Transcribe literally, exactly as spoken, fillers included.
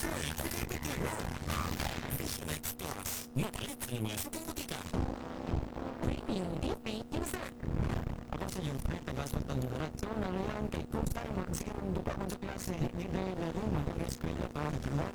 Hindi, fake news ah. Ako sa Yupe, tagasot ang diretso na ngayon kay kung tayo magsigang dupa ko sa klase, hindi dahil laro, mag-eskwela para diba?